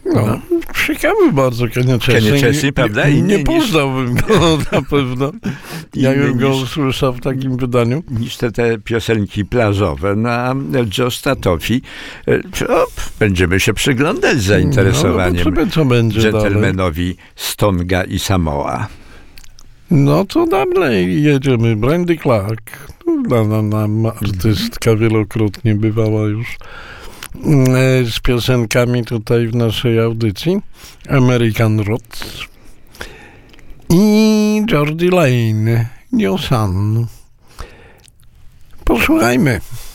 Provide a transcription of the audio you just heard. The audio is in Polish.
No, ciekawy bardzo Kenny Chesney, prawda? Nie poznałbym go na pewno, jakbym go usłyszał w takim wydaniu. Niż te piosenki plażowe. No a Joe Statofi, będziemy się przyglądać z zainteresowaniem co będzie dżentelmenowi z Tonga i Samoa. No to dalej jedziemy. Brandy Clark, nam artystka wielokrotnie bywała już z piosenkami tutaj w naszej audycji. American Roots i Geordie Lane, New Sun. Posłuchajmy.